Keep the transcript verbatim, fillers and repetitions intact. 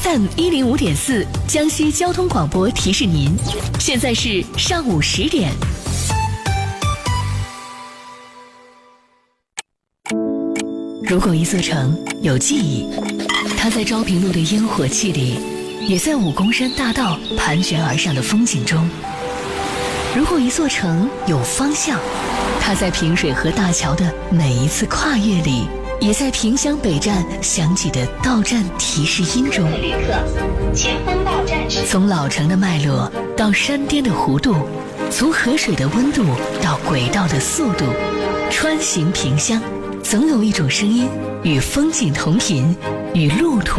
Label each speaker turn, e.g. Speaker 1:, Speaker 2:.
Speaker 1: F M 一零五点四，江西交通广播提示您，现在是上午十点。如果一座城有记忆，它在昭平路的烟火气里，也在武功山大道盘旋而上的风景中。如果一座城有方向，它在平水河大桥的每一次跨越里，也在萍乡北站响起的到站提示音中。
Speaker 2: 旅客，前方到站时。
Speaker 1: 从老城的脉络到山巅的弧度，从河水的温度到轨道的速度，穿行萍乡，总有一种声音与风景同频，与路途